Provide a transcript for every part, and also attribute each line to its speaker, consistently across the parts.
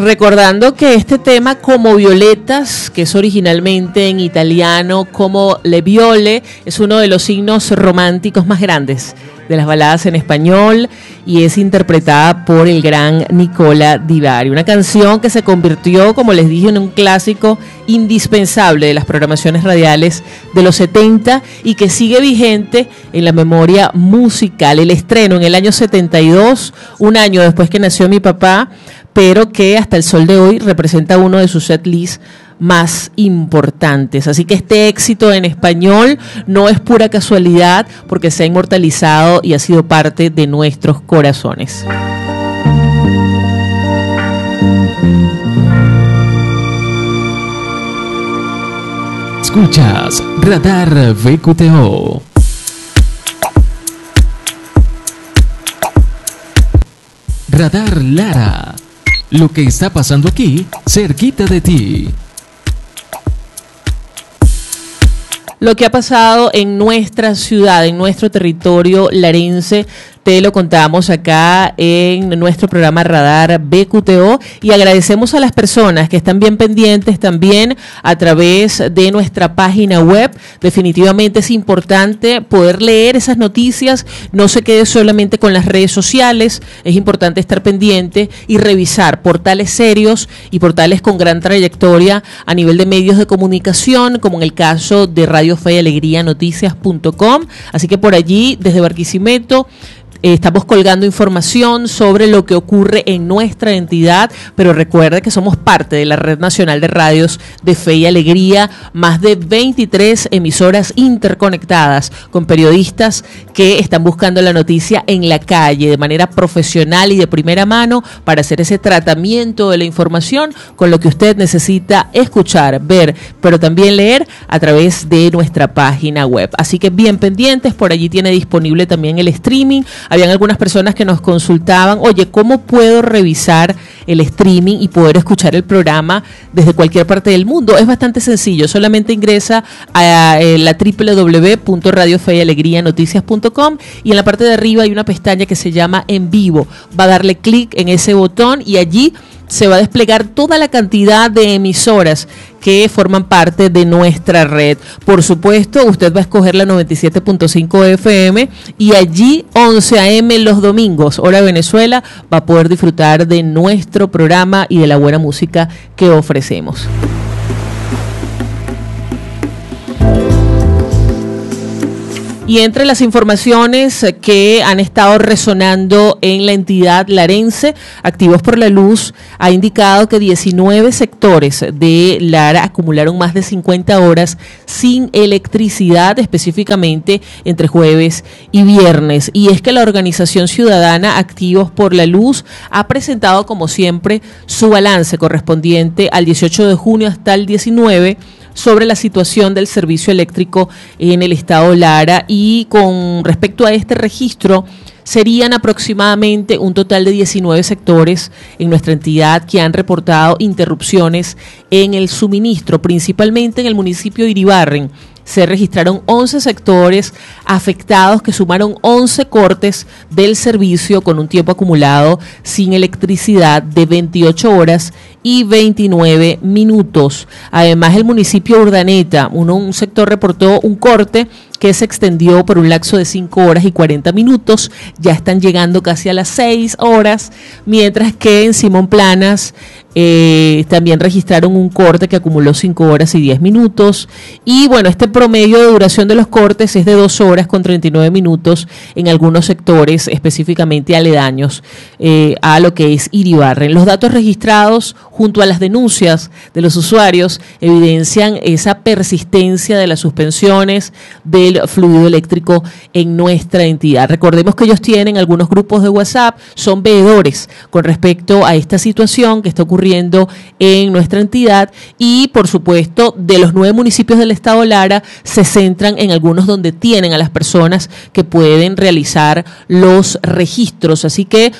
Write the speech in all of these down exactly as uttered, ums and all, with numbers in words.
Speaker 1: Recordando que este tema, como Violetas, que es originalmente en italiano como Le Viole, es uno de los signos románticos más grandes de las baladas en español y es interpretada por el gran Nicola Di Bari. Una canción que se convirtió, como les dije, en un clásico indispensable de las programaciones radiales de los setenta y que sigue vigente en la memoria musical. El estreno en el año setenta y dos, un año después que nació mi papá, pero que hasta el sol de hoy representa uno de sus setlists más importantes. Así que este éxito en español no es pura casualidad porque se ha inmortalizado y ha sido parte de nuestros corazones.
Speaker 2: Escuchas Radar V Q T O. Radar Lara. Lo que está pasando aquí, cerquita de ti.
Speaker 1: Lo que ha pasado en nuestra ciudad, en nuestro territorio larense, te lo contamos acá en nuestro programa Radar V Q T O y agradecemos a las personas que están bien pendientes también a través de nuestra página web. Definitivamente es importante poder leer esas noticias, no se quede solamente con las redes sociales, es importante estar pendiente y revisar portales serios y portales con gran trayectoria a nivel de medios de comunicación, como en el caso de Radio Fe y Alegría Noticias punto com. Así que por allí, desde Barquisimeto, estamos colgando información sobre lo que ocurre en nuestra entidad, pero recuerde que somos parte de la Red Nacional de Radios de Fe y Alegría, más de veintitrés emisoras interconectadas con periodistas que están buscando la noticia en la calle de manera profesional y de primera mano para hacer ese tratamiento de la información con lo que usted necesita escuchar, ver, pero también leer a través de nuestra página web. Así que bien pendientes, por allí tiene disponible también el streaming. Habían algunas personas que nos consultaban, oye, ¿cómo puedo revisar el streaming y poder escuchar el programa desde cualquier parte del mundo? Es bastante sencillo, solamente ingresa a la doble u doble u doble u punto radio fe y alegría noticias punto com y en la parte de arriba hay una pestaña que se llama En Vivo. Va a darle clic en ese botón y allí se va a desplegar toda la cantidad de emisoras que forman parte de nuestra red. Por supuesto, usted va a escoger la noventa y siete punto cinco F M y allí once a eme los domingos, hora Venezuela, va a poder disfrutar de nuestro programa y de la buena música que ofrecemos. Y entre las informaciones que han estado resonando en la entidad larense, Activos por la Luz ha indicado que diecinueve sectores de Lara acumularon más de cincuenta horas sin electricidad, específicamente entre jueves y viernes. Y es que la organización ciudadana Activos por la Luz ha presentado, como siempre, su balance correspondiente al dieciocho de junio hasta el diecinueve sobre la situación del servicio eléctrico en el estado Lara, y con respecto a este registro serían aproximadamente un total de diecinueve sectores en nuestra entidad que han reportado interrupciones en el suministro, principalmente en el municipio de Iribarren. Se registraron once sectores afectados que sumaron once cortes del servicio con un tiempo acumulado sin electricidad de veintiocho horas y veintinueve minutos. Además, el municipio de Urdaneta, uno, un sector reportó un corte que se extendió por un lapso de cinco horas y cuarenta minutos, ya están llegando casi a las seis horas, mientras que en Simón Planas eh, también registraron un corte que acumuló cinco horas y diez minutos, y bueno, este promedio de duración de los cortes es de dos horas con treinta y nueve minutos en algunos sectores, específicamente aledaños eh, a lo que es Iribarren. Los datos registrados junto a las denuncias de los usuarios evidencian esa persistencia de las suspensiones del fluido eléctrico en nuestra entidad. Recordemos que ellos tienen algunos grupos de WhatsApp, son veedores con respecto a esta situación que está ocurriendo en nuestra entidad, y por supuesto de los nueve municipios del estado Lara se centran en algunos donde tienen a las personas que pueden realizar los registros. Así que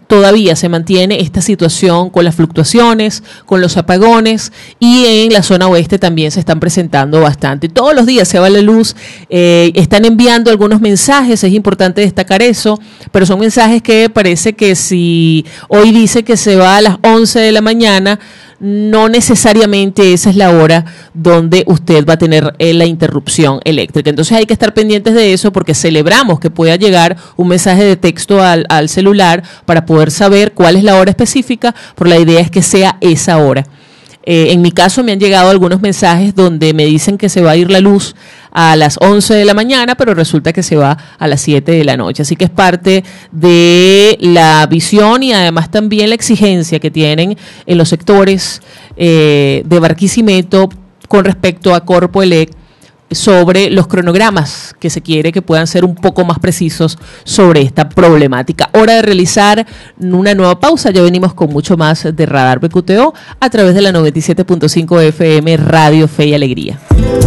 Speaker 1: todavía se mantiene esta situación con las fluctuaciones, con los apagones, y en la zona oeste también se están presentando bastante. Todos los días se va la luz, eh, están enviando algunos mensajes, es importante destacar eso, pero son mensajes que parece que si hoy dice que se va a las once de la mañana, no necesariamente esa es la hora donde usted va a tener eh, la interrupción eléctrica. Entonces hay que estar pendientes de eso, porque celebramos que pueda llegar un mensaje de texto al, al celular para poder saber cuál es la hora específica, pero la idea es que sea esa hora. Eh, en mi caso me han llegado algunos mensajes donde me dicen que se va a ir la luz a las once de la mañana, pero resulta que se va a las siete de la noche. Así que es parte de la visión y además también la exigencia que tienen en los sectores eh, de Barquisimeto con respecto a Corpoelec sobre los cronogramas que se quiere que puedan ser un poco más precisos sobre esta problemática. Hora de realizar una nueva pausa. Ya venimos con mucho más de Radar B Q T O a través de la noventa y siete punto cinco F M Radio Fe y Alegría.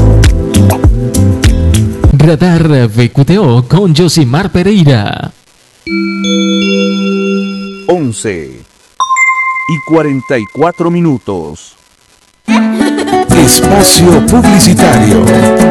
Speaker 2: Radar B Q T O con Josimar Pereira.
Speaker 3: once y cuarenta y cuatro minutos. Espacio publicitario.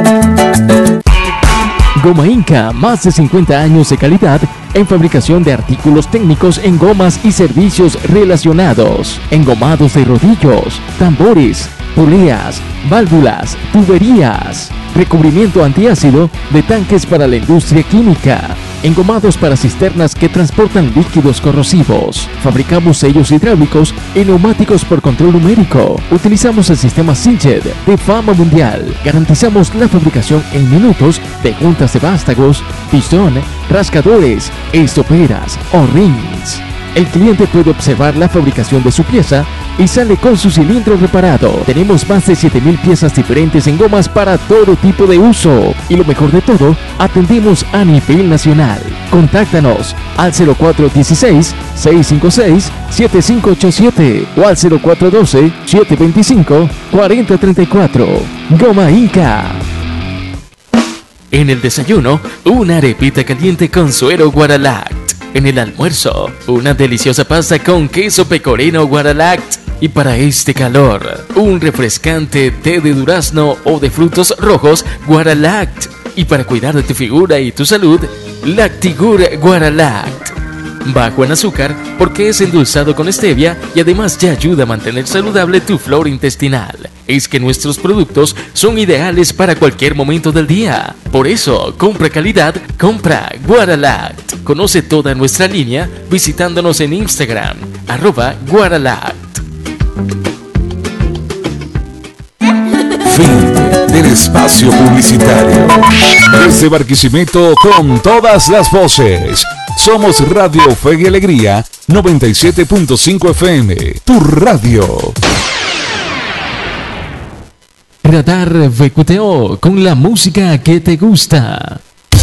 Speaker 2: Goma Inca, más de cincuenta años de calidad en fabricación de artículos técnicos en gomas y servicios relacionados, engomados de rodillos, tambores, poleas, válvulas, tuberías, recubrimiento antiácido de tanques para la industria química, engomados para cisternas que transportan líquidos corrosivos. Fabricamos sellos hidráulicos y neumáticos por control numérico. Utilizamos el sistema Sinched de fama mundial. Garantizamos la fabricación en minutos de juntas de vástagos, pistón, rascadores, estoperas o rings. El cliente puede observar la fabricación de su pieza y sale con su cilindro reparado. Tenemos más de siete mil piezas diferentes en gomas para todo tipo de uso. Y lo mejor de todo, atendemos a nivel nacional. Contáctanos al cero cuatro uno seis, seis cinco seis, siete cinco ocho siete o al cero cuatro uno dos, siete dos cinco, cuatro cero tres cuatro. Goma Inca. En el desayuno, una arepita caliente con suero Guaralact. En el almuerzo, una deliciosa pasta con queso pecorino Guaralact. Y para este calor, un refrescante té de durazno o de frutos rojos Guaralact. Y para cuidar de tu figura y tu salud, Lactigur Guaralact. Bajo en azúcar porque es endulzado con stevia y además ya ayuda a mantener saludable tu flora intestinal. Es que nuestros productos son ideales para cualquier momento del día. Por eso, compra calidad, compra Guaralact. Conoce toda nuestra línea visitándonos en Instagram, arroba Guaralact.
Speaker 3: Fin del espacio publicitario. Desde Barquisimeto con todas las voces. Somos Radio Fe y Alegría noventa y siete punto cinco F M, tu radio.
Speaker 2: Radar B Q T O con la música que te gusta.